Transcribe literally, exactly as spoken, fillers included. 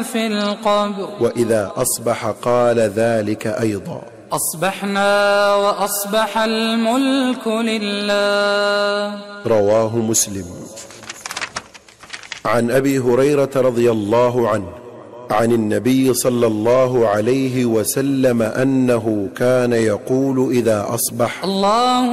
في القبر. وإذا أصبح قال ذلك أيضا. أصبحنا وأصبح الملك لله. رواه مسلم. عن أبي هريرة رضي الله عنه عن النبي صلى الله عليه وسلم أنه كان يقول إذا أصبح: الله